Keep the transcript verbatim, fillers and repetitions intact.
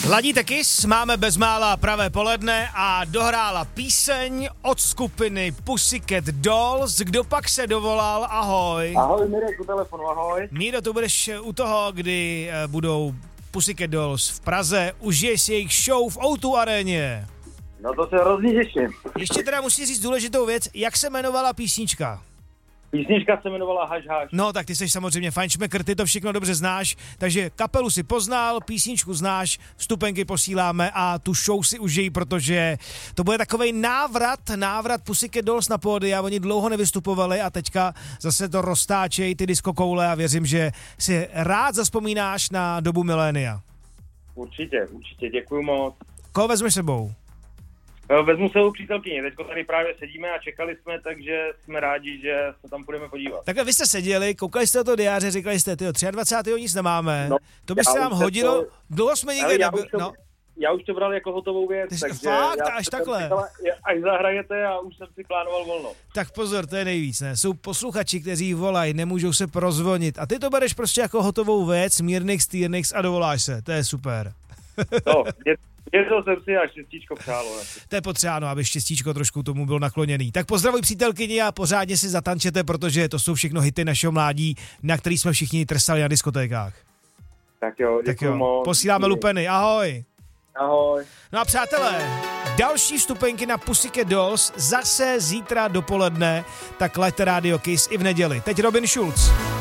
Ladíte Kiss, máme bezmála pravé poledne a dohrála píseň od skupiny Pussycat Dolls. Kdo pak se dovolal? Ahoj. Ahoj, Mirek, u telefonu, ahoj. Míro, tu budeš u toho, kdy budou Pussycat Dolls v Praze. Užiješ si jejich show v ó dva aréně. No to se hrozně těším. Ještě teda musí říct důležitou věc, jak se jmenovala písnička? Písnička se jmenovala Haš Haš. No, tak ty jsi samozřejmě fajnšmekr, ty to všechno dobře znáš, takže kapelu si poznal, písničku znáš, vstupenky posíláme a tu show si užij, protože to bude takovej návrat, návrat Pussycat Dolls na pódia, oni dlouho nevystupovali a teďka zase to roztáčejí ty diskokoule a věřím, že si rád zavzpomínáš na dobu milénia. Určitě, určitě, děkuju moc. Koho vezmeš sebou? Vezmu sebou přítelkyni, teďko tady právě sedíme a čekali jsme, takže jsme rádi, že se tam půjdeme podívat. Takhle vy jste seděli, koukali jste to diáře, říkali jste, tyjo, dvacátého třetího nic nemáme, no, to by se nám hodilo, to... dlouho jsme nikde nebyli, no. Já už to bral jako hotovou věc, Ty takže fakt, já až takhle. Říkala, až zahrajete a už jsem si plánoval volno. Tak pozor, to je nejvíc, ne? Jsou posluchači, kteří volají, nemůžou se prozvonit a ty to bereš prostě jako hotovou věc, mírnix, týrnix a dovoláš se, to je super. No, dělal jsem si a štěstíčko přálo. To je potřeba, no, aby štěstíčko trošku tomu bylo nakloněný. Tak pozdravuj přítelkyni a pořádně si zatančete, protože to jsou všechno hity našeho mládí, na který jsme všichni trsali na diskotékách. Tak jo, tak jo. Moc. Posíláme lupeny, ahoj. Ahoj. No a přátelé, další vstupenky na Pussycat Dolls zase zítra dopoledne, tak laďte Radio Kiss i v neděli. Teď Robin Schulz.